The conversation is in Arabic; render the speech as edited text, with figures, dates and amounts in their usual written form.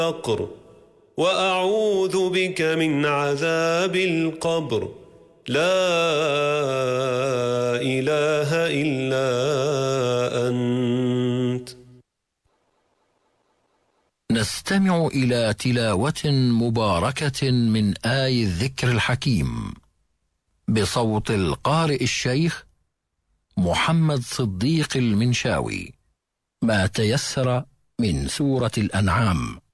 الفقر وأعوذ بك من عذاب القبر لا إله إلا أنت. نستمع إلى تلاوة مباركة من آي الذكر الحكيم بصوت القارئ الشيخ محمد صديق المنشاوي، ما تيسر من سورة الأنعام.